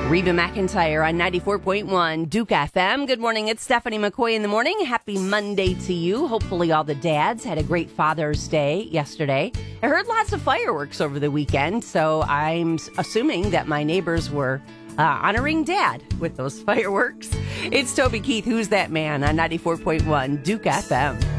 Reba McEntire on 94.1 Duke FM. Good morning. It's Stephanie McCoy in the morning. Happy Monday to you. Hopefully all the dads had a great Father's Day yesterday. I heard lots of fireworks over the weekend, so I'm assuming that my neighbors were honoring Dad with those fireworks. It's Toby Keith, Who's That Man, on 94.1 Duke FM.